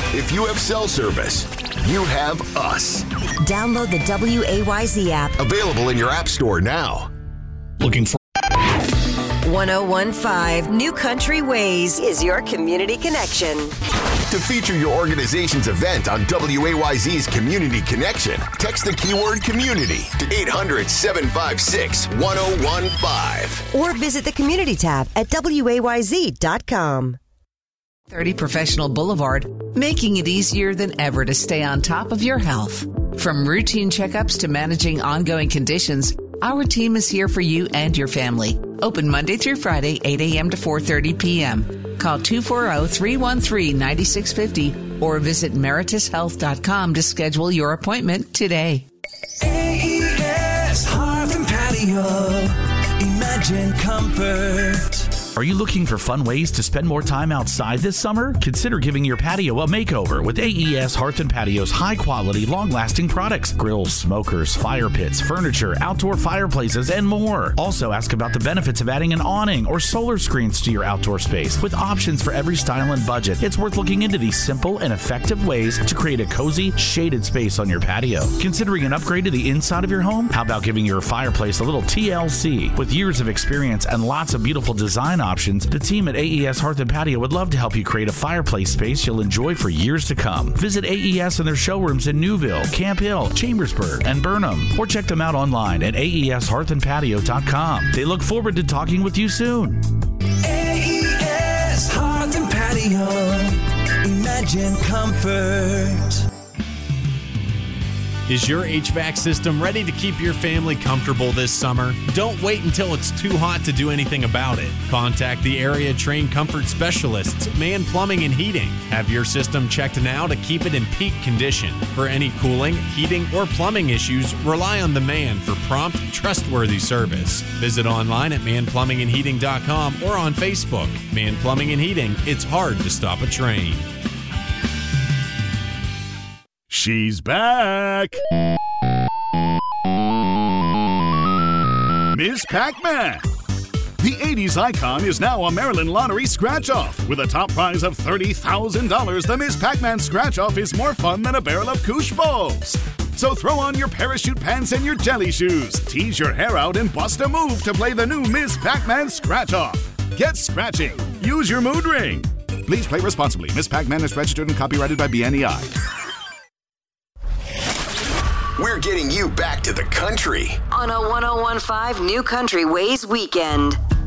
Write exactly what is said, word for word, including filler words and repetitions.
If you have cell service, you have us. Download the W A Y Z app. Available in your app store now. Looking for one oh one point five New Country Ways is your community connection. To feature your organization's event on W A Y Z's Community Connection, text the keyword community to eight hundred, seven five six, one oh one five. Or visit the community tab at W A Y Z dot com. thirty Professional Boulevard, making it easier than ever to stay on top of your health. From routine checkups to managing ongoing conditions, our team is here for you and your family. Open Monday through Friday, eight a.m. to four thirty p.m. Call two four zero, three one three, nine six five zero or visit meritus health dot com to schedule your appointment today. A E S Hearth and Patio. Imagine comfort. Are you looking for fun ways to spend more time outside this summer? Consider giving your patio a makeover with A E S Hearth and Patio's high-quality, long-lasting products. Grills, smokers, fire pits, furniture, outdoor fireplaces, and more. Also, ask about the benefits of adding an awning or solar screens to your outdoor space. With options for every style and budget, it's worth looking into these simple and effective ways to create a cozy, shaded space on your patio. Considering an upgrade to the inside of your home? How about giving your fireplace a little T L C? With years of experience and lots of beautiful design options, options, the team at A E S Hearth and Patio would love to help you create a fireplace space you'll enjoy for years to come. Visit A E S and their showrooms in Newville, Camp Hill, Chambersburg, and Burnham, or check them out online at A E S hearth and patio dot com. They look forward to talking with you soon. A E S Hearth and Patio. Imagine comfort. Is your H V A C system ready to keep your family comfortable this summer? Don't wait until it's too hot to do anything about it. Contact the area trained comfort specialists, Man Plumbing and Heating. Have your system checked now to keep it in peak condition. For any cooling, heating, or plumbing issues, rely on the Man for prompt, trustworthy service. Visit online at man plumbing and heating dot com or on Facebook. Man Plumbing and Heating, it's hard to stop a train. She's back! Miss Pac-Man! The eighties icon is now a Maryland Lottery scratch-off. With a top prize of thirty thousand dollars, the Miss Pac-Man scratch-off is more fun than a barrel of Koosh Balls. So throw on your parachute pants and your jelly shoes, tease your hair out, and bust a move to play the new Miss Pac-Man scratch-off. Get scratching. Use your mood ring. Please play responsibly. Miss Pac-Man is registered and copyrighted by B N E I. We're getting you back to the country on a one oh one point five New Country Ways weekend.